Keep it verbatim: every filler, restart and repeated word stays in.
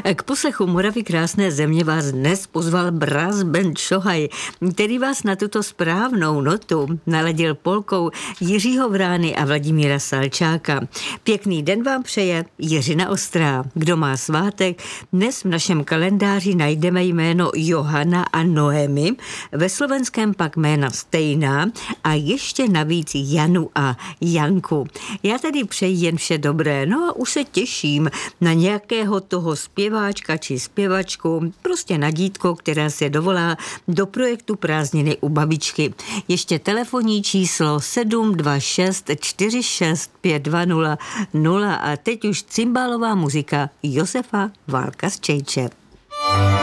K poslechu Moravy krásné země vás dnes pozval Brass Band Šohaj, který vás na tuto správnou notu naladil polkou Jiřího Vrány a Vladimíra Salčáka. Pěkný den vám přeje Jiřina Ostrá. Kdo má svátek, dnes v našem kalendáři najdeme jméno Johana a Noemi, ve slovenském pak jména stejná a ještě navíc Janu a Janku. Já tedy přeji jen vše dobré, no a už se těším na nějakého toho zpěváčka či zpěvačku, prostě na dítko, která se dovolá do projektu Prázdniny u babičky. Ještě telefonní číslo sedm dva šest čtyři šest pět dva nula nula a teď už cymbálová muzika Josefa Válka z Čejče.